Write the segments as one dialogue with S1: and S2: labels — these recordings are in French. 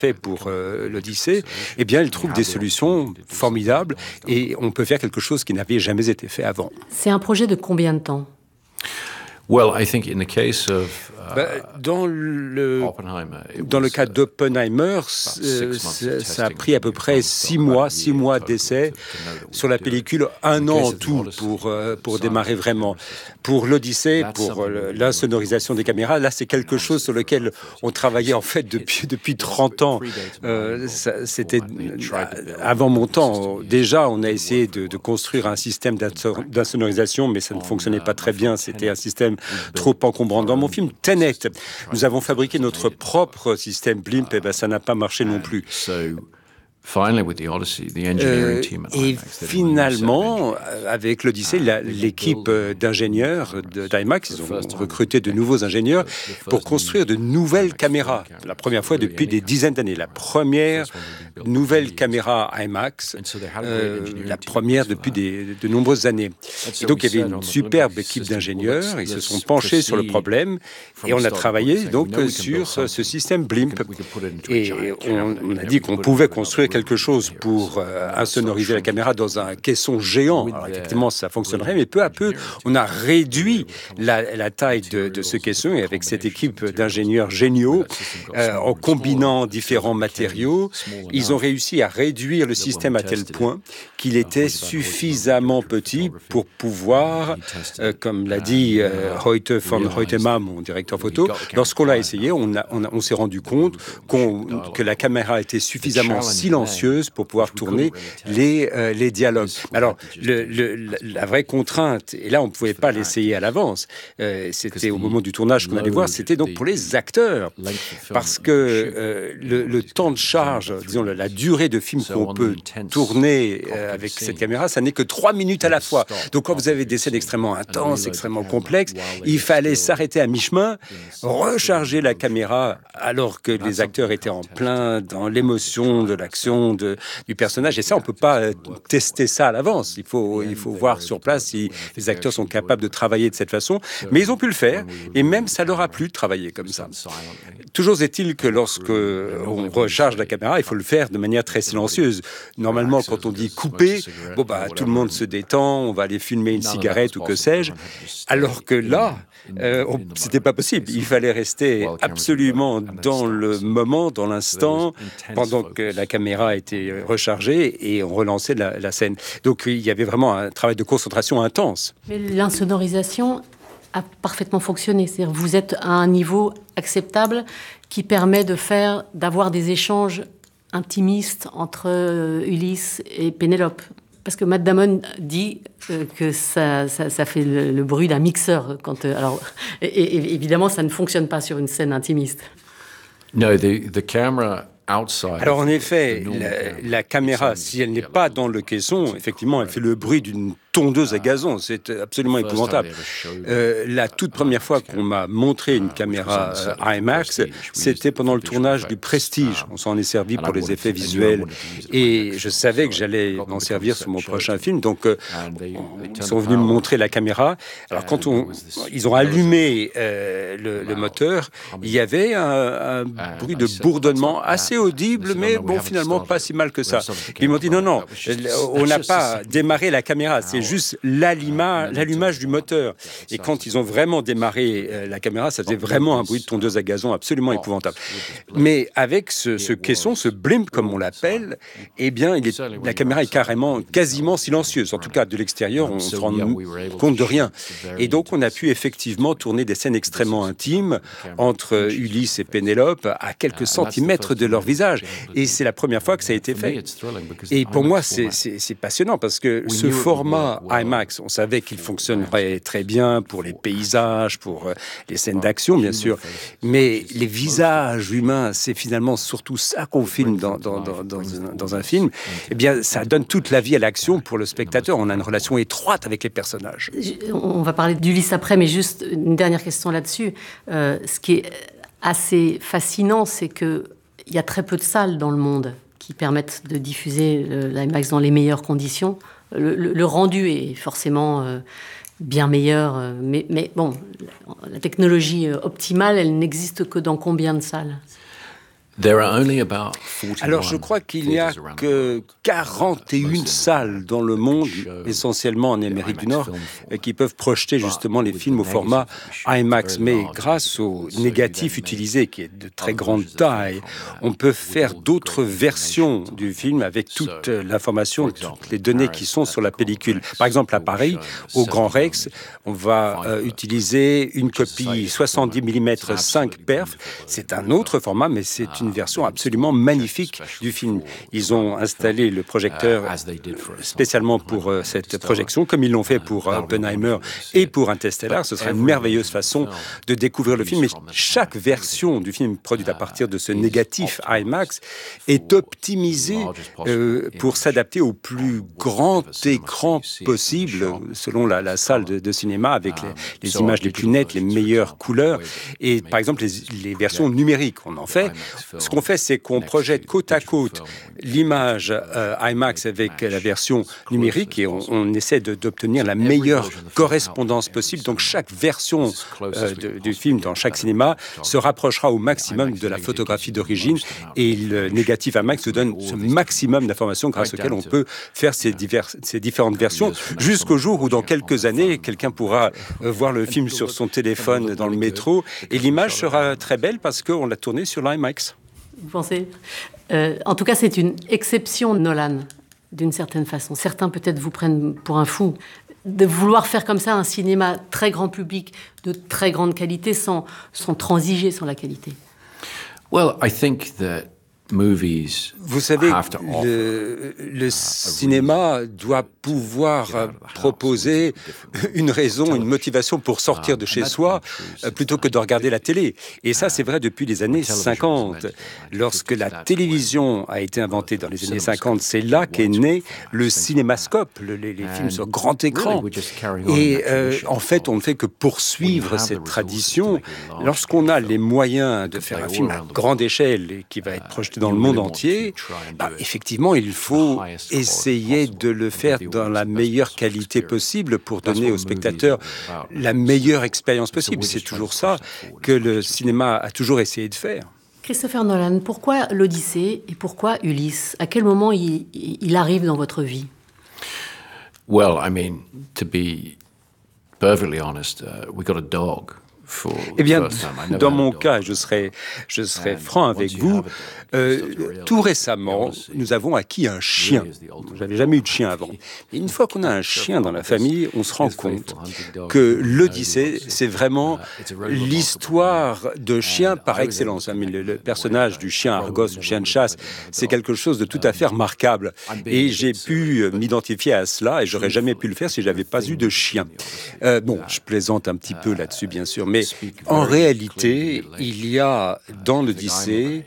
S1: fait pour l'Odyssée, eh bien, elle trouve des solutions formidables et on peut faire quelque chose qui n'avait jamais été fait avant.
S2: C'est un projet de combien de temps?
S3: Well, I think in the case of
S1: Dans le cas d'Oppenheimer, ça a pris à peu près 6 mois d'essai sur la pellicule, 1 an en tout pour démarrer vraiment. Pour l'Odyssée, pour l'insonorisation des caméras, là c'est quelque chose sur lequel on travaillait en fait depuis 30 ans. C'était avant mon temps. Déjà, on a essayé de construire un système d'insonorisation, mais ça ne fonctionnait pas très bien. C'était un système trop encombrant. Dans mon film Tenet, nous avons fabriqué notre propre système Blimp, et ça n'a pas marché non plus. Et finalement, avec l'Odyssée, l'équipe d'ingénieurs d'IMAX, ils ont recruté de nouveaux ingénieurs pour construire de nouvelles caméras. La première fois depuis des dizaines d'années. La première nouvelle caméra IMAX, la première depuis de nombreuses années. Et donc, il y avait une superbe équipe d'ingénieurs. Ils se sont penchés sur le problème et on a travaillé donc sur ce système Blimp. Et on a dit qu'on pouvait construire quelque chose pour insonoriser la caméra dans un caisson géant. Alors, effectivement, ça fonctionnerait, mais peu à peu, on a réduit la taille de ce caisson et avec cette équipe d'ingénieurs géniaux, en combinant différents matériaux, ils ont réussi à réduire le système à tel point qu'il était suffisamment petit pour pouvoir, comme l'a dit Hoyte von Hoytema, mon directeur photo, lorsqu'on l'a essayé, on s'est rendu compte que la caméra était suffisamment silencieuse pour pouvoir tourner les dialogues. Alors, la vraie contrainte, et là, on ne pouvait pas l'essayer à l'avance, c'était au moment du tournage qu'on allait voir, c'était donc pour les acteurs, parce que le temps de charge, disons, la durée de film qu'on peut tourner avec cette caméra, ça n'est que 3 minutes à la fois. Donc, quand vous avez des scènes extrêmement intenses, extrêmement complexes, il fallait s'arrêter à mi-chemin, recharger la caméra, alors que les acteurs étaient en plein dans l'émotion de l'action du personnage. Et ça, on ne peut pas tester ça à l'avance. Il faut voir sur place si les acteurs sont capables de travailler de cette façon. Mais ils ont pu le faire, et même ça leur a plu de travailler comme ça. Toujours est-il que lorsque on recharge la caméra, il faut le faire de manière très silencieuse. Normalement, quand on dit couper, tout le monde se détend, on va aller fumer une cigarette ou que sais-je. Alors que là, c'était pas possible. Il fallait rester absolument dans le moment, dans l'instant, pendant que la caméra était rechargée et on relançait la scène. Donc il y avait vraiment un travail de concentration intense.
S2: Mais l'insonorisation a parfaitement fonctionné. C'est-à-dire vous êtes à un niveau acceptable qui permet d'avoir des échanges intimistes entre Ulysse et Pénélope. Parce que Matt Damon dit que ça fait le bruit d'un mixeur. Et évidemment, ça ne fonctionne pas sur une scène intimiste.
S3: No, the camera outside.
S1: Alors en effet, la caméra, si elle n'est pas dans le caisson, effectivement, elle fait le bruit d'une tondeuse à gazon. C'est absolument épouvantable. La toute première fois qu'on m'a montré une caméra IMAX, c'était pendant le tournage du Prestige. On s'en est servi pour les effets visuels. Et je savais que j'allais m'en servir sur mon prochain film. Donc, ils sont venus me montrer la caméra. Alors, quand ils ont allumé le moteur, il y avait un bruit de bourdonnement assez audible, mais bon, finalement, pas si mal que ça. Ils m'ont dit, non, on n'a pas démarré la caméra. C'est juste l'allumage du moteur. Et quand ils ont vraiment démarré la caméra, ça faisait vraiment un bruit de tondeuse à gazon absolument épouvantable. Mais avec ce caisson, ce blimp comme on l'appelle, eh bien, la caméra est quasiment silencieuse. En tout cas, de l'extérieur, on ne se rend compte de rien. Et donc, on a pu effectivement tourner des scènes extrêmement intimes entre Ulysse et Pénélope à quelques centimètres de leur visage. Et c'est la première fois que ça a été fait. Et pour moi, c'est passionnant parce que ce format IMAX, on savait qu'il fonctionnerait très bien pour les paysages, pour les scènes d'action, bien sûr. Mais les visages humains, c'est finalement surtout ça qu'on filme dans un film. Eh bien, ça donne toute la vie à l'action pour le spectateur. On a une relation étroite avec les personnages.
S2: On va parler d'Ulysse après, mais juste une dernière question là-dessus. Ce qui est assez fascinant, c'est qu'il y a très peu de salles dans le monde qui permettent de diffuser l'IMAX dans les meilleures conditions. Le rendu est forcément bien meilleur, mais bon, la technologie optimale, elle n'existe que dans combien de salles ?
S1: Alors, je crois qu'il n'y a que 41 salles dans le monde, essentiellement en Amérique du Nord, qui peuvent projeter justement les films au format IMAX. Mais grâce au négatif utilisé, qui est de très grande taille, on peut faire d'autres versions du film avec toute l'information, toutes les données qui sont sur la pellicule. Par exemple, à Paris, au Grand Rex, on va utiliser une copie 70 mm 5 perf. C'est un autre format, mais c'est une version absolument magnifique du film. Ils ont installé le projecteur spécialement pour cette projection, comme ils l'ont fait pour Oppenheimer et pour Interstellar. Ce sera une merveilleuse façon de découvrir le film. Mais chaque version du film produite à partir de ce négatif IMAX est optimisée pour s'adapter au plus grand écran possible, selon la salle de cinéma, avec les images les plus nettes, les meilleures couleurs. Et par exemple, les versions numériques, on en fait. Ce qu'on fait, c'est qu'on projette côte à côte l'image IMAX avec la version numérique et on essaie d'obtenir la meilleure correspondance possible. Donc chaque version du film dans chaque cinéma se rapprochera au maximum de la photographie d'origine et le négatif IMAX nous donne ce maximum d'informations grâce auxquelles on peut faire ces différentes versions jusqu'au jour où dans quelques années, quelqu'un pourra voir le film sur son téléphone dans le métro et l'image sera très belle parce qu'on l'a tourné sur l'IMAX.
S2: Vous pensez en tout cas, c'est une exception, Nolan, d'une certaine façon. Certains peut-être vous prennent pour un fou de vouloir faire comme ça un cinéma très grand public, de très grande qualité, sans transiger sur la qualité.
S3: Well, I think that
S1: vous savez, le cinéma doit pouvoir proposer une raison, une motivation pour sortir de chez soi plutôt que de regarder la télé. Et ça, c'est vrai depuis les années 50. Lorsque la télévision a été inventée dans les années 50, c'est là qu'est né le cinémascope, les films sur grand écran. Et en fait, on ne fait que poursuivre cette tradition. Lorsqu'on a les moyens de faire un film à grande échelle et qui va être projeté dans le monde entier, effectivement, il faut essayer de le faire dans la meilleure qualité possible pour donner aux spectateurs la meilleure expérience possible. C'est toujours ça que le cinéma a toujours essayé de faire.
S2: Christopher Nolan, pourquoi l'Odyssée et pourquoi Ulysse? À quel moment il arrive dans votre vie?
S3: Well, I mean, to be perfectly honest, we got a dog.
S1: Eh bien, dans mon cas, je serai franc avec vous, tout récemment, nous avons acquis un chien. Je n'avais jamais eu de chien avant. Et une fois qu'on a un chien dans la famille, on se rend compte que l'Odyssée, c'est vraiment l'histoire de chien par excellence. Le personnage du chien Argos, le chien de chasse, c'est quelque chose de tout à fait remarquable. Et j'ai pu m'identifier à cela, et j'aurais jamais pu le faire si j'avais pas eu de chien. Bon, je plaisante un petit peu là-dessus, bien sûr, mais en réalité, il y a dans l'Odyssée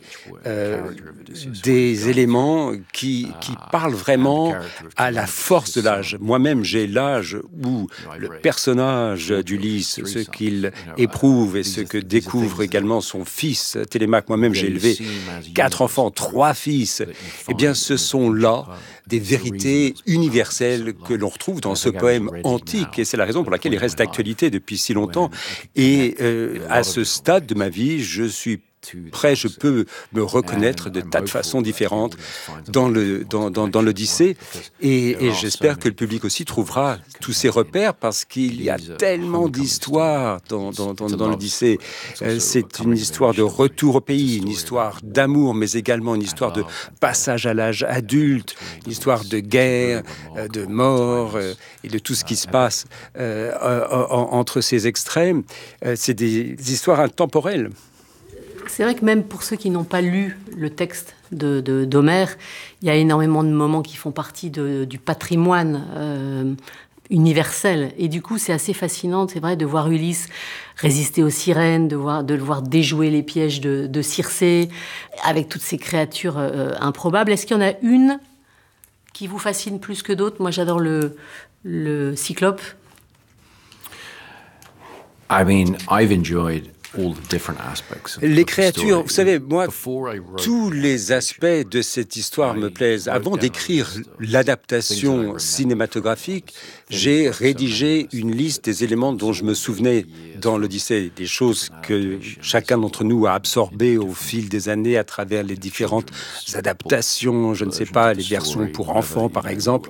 S1: des éléments qui parlent vraiment à la force de l'âge. Moi-même, j'ai l'âge où le personnage d'Ulysse, ce qu'il éprouve et ce que découvre également son fils Télémaque, moi-même j'ai élevé 4 enfants, 3 fils, eh bien ce sont là des vérités universelles que l'on retrouve dans ce poème antique. Et c'est la raison pour laquelle il reste d'actualité depuis si longtemps. Et à ce stade de ma vie, je suis prêt, je peux me reconnaître de tas de façons différentes dans l'Odyssée. Et j'espère que le public aussi trouvera tous ces repères parce qu'il y a tellement d'histoires dans l'Odyssée. C'est une histoire de retour au pays, une histoire d'amour, mais également une histoire de passage à l'âge adulte, une histoire de guerre, de mort et de tout ce qui se passe entre ces extrêmes. C'est des histoires intemporelles.
S2: C'est vrai que même pour ceux qui n'ont pas lu le texte d'Homère, il y a énormément de moments qui font partie du patrimoine universel. Et du coup, c'est assez fascinant, c'est vrai, de voir Ulysse résister aux sirènes, de le voir déjouer les pièges de Circé, avec toutes ces créatures improbables. Est-ce qu'il y en a une qui vous fascine plus que d'autres? Moi, j'adore le Cyclope.
S3: I mean, I've enjoyed
S1: Les créatures, vous savez, moi, tous les aspects de cette histoire me plaisent. Avant d'écrire l'adaptation cinématographique, j'ai rédigé une liste des éléments dont je me souvenais dans l'Odyssée, des choses que chacun d'entre nous a absorbées au fil des années à travers les différentes adaptations, je ne sais pas, les versions pour enfants, par exemple.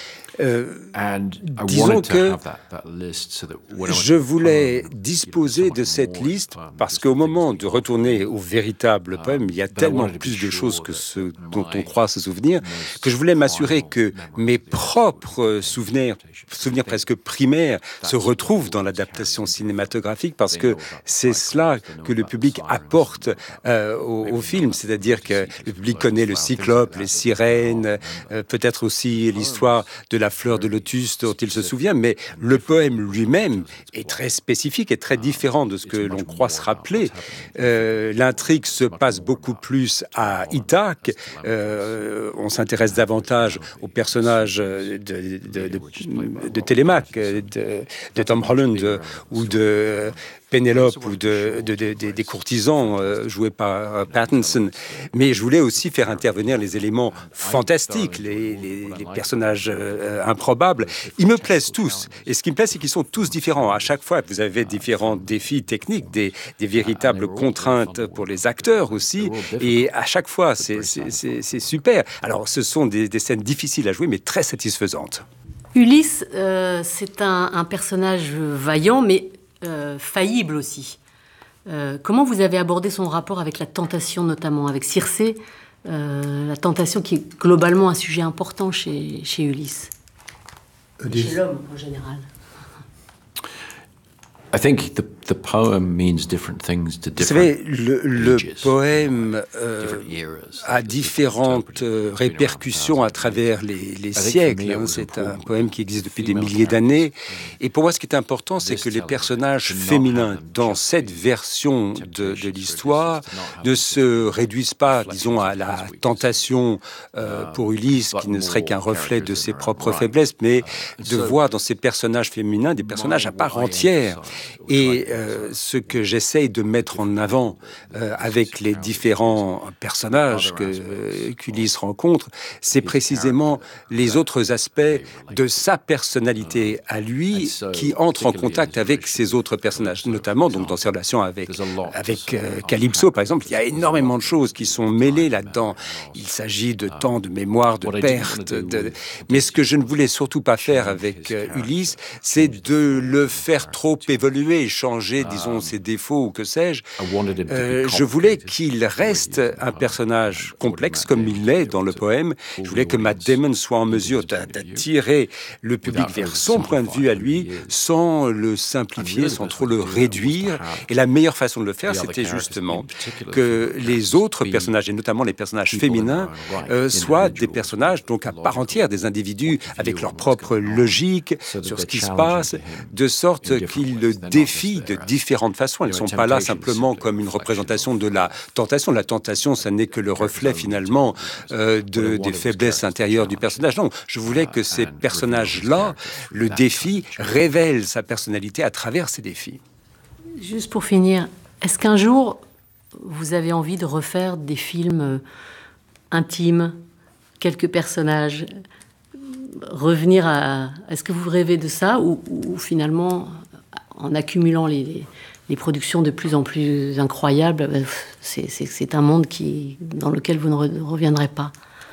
S1: Disons que je voulais disposer de cette liste parce qu'au moment de retourner au véritable poème, il y a tellement plus de choses que ce dont on croit se souvenir que je voulais m'assurer que mes propres souvenirs presque primaires se retrouvent dans l'adaptation cinématographique parce que c'est cela que le public apporte au film, c'est-à-dire que le public connaît le cyclope, les sirènes, peut-être aussi l'histoire de la fleur de lotus dont il se souvient, mais le poème lui-même est très spécifique et très différent de ce que l'on croit se rappeler. L'intrigue se passe beaucoup plus à Ithaque. On s'intéresse davantage au personnage de Télémaque, de Tom Holland ou de Pénélope ou des courtisans joués par Pattinson. Mais je voulais aussi faire intervenir les éléments fantastiques, les personnages improbables. Ils me plaisent tous. Et ce qui me plaît, c'est qu'ils sont tous différents. À chaque fois, vous avez différents défis techniques, des véritables contraintes pour les acteurs aussi. Et à chaque fois, c'est super. Alors, ce sont des scènes difficiles à jouer, mais très satisfaisantes.
S2: Ulysse, c'est un personnage vaillant, mais faillible aussi. Comment vous avez abordé son rapport avec la tentation, notamment avec Circé, la tentation qui est globalement un sujet important chez Ulysse, chez l'homme en général?
S3: I think the poem means different things to different.
S1: Vous savez, le poème a différentes répercussions à travers les siècles. C'est un poème qui existe depuis des milliers d'années. Et pour moi, ce qui est important, c'est que les personnages féminins dans cette version de l'histoire ne se réduisent pas, disons, à la tentation pour Ulysse, qui ne serait qu'un reflet de ses propres faiblesses, mais de voir dans ces personnages féminins des personnages à part entière. Et ce que j'essaye de mettre en avant avec les différents personnages qu'Ulysse rencontre, c'est précisément les autres aspects de sa personnalité à lui qui entrent en contact avec ces autres personnages, notamment donc dans ses relations avec Calypso, par exemple. Il y a énormément de choses qui sont mêlées là-dedans. Il s'agit de temps, de mémoire, de perte. Mais ce que je ne voulais surtout pas faire avec Ulysse, c'est de le faire trop évoluer, changer, disons, ses défauts ou que sais-je. Je voulais qu'il reste un personnage complexe comme il l'est dans le poème. Je voulais que Matt Damon soit en mesure d'attirer le public vers son point de vue à lui sans le simplifier, sans trop le réduire. Et la meilleure façon de le faire, c'était justement que les autres personnages, et notamment les personnages féminins, soient des personnages donc à part entière, des individus avec leur propre logique sur ce qui se passe, de sorte qu'ils le défient de différentes façons. Elles ne sont pas là simplement comme une représentation de la tentation. La tentation, ça n'est que le reflet finalement des faiblesses intérieures du personnage. Non, je voulais que ces personnages-là, le défi, révèlent sa personnalité à travers ces défis.
S2: Juste pour finir, est-ce qu'un jour, vous avez envie de refaire des films intimes, quelques personnages, revenir à... Est-ce que vous rêvez de ça ou finalement, en accumulant les productions de plus en plus incroyables, c'est un monde dans lequel vous ne reviendrez pas?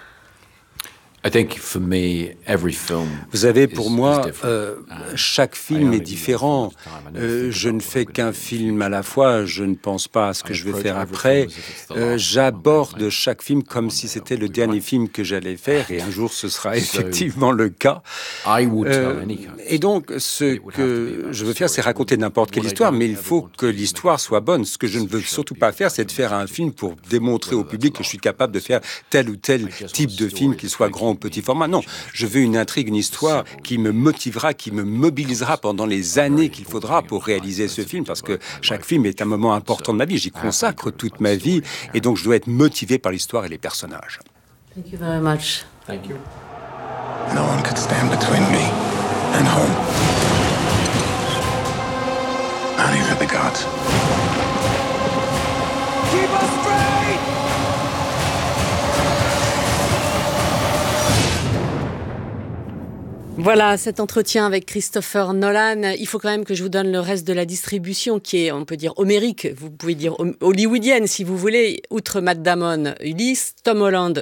S1: Vous savez, pour moi, chaque film est différent. Je ne fais qu'un film à la fois. Je ne pense pas à ce que je vais faire après. J'aborde chaque film comme si c'était le dernier film que j'allais faire, et un jour ce sera effectivement le cas. Et donc, ce que je veux faire, c'est raconter n'importe quelle histoire, mais il faut que l'histoire soit bonne. Ce que je ne veux surtout pas faire, c'est de faire un film pour démontrer au public que je suis capable de faire tel ou tel type de film, qu'il soit grand petit format. Non, je veux une intrigue, une histoire qui me motivera, qui me mobilisera pendant les années qu'il faudra pour réaliser ce film, parce que chaque film est un moment important de ma vie. J'y consacre toute ma vie, et donc je dois être motivé par l'histoire et les personnages.
S2: Thank you very much.
S3: Thank you.
S4: No one could stand between me and home. Not even the gods.
S2: Voilà, cet entretien avec Christopher Nolan. Il faut quand même que je vous donne le reste de la distribution qui est, on peut dire, homérique. Vous pouvez dire hollywoodienne si vous voulez. Outre Matt Damon, Ulysse, Tom Holland,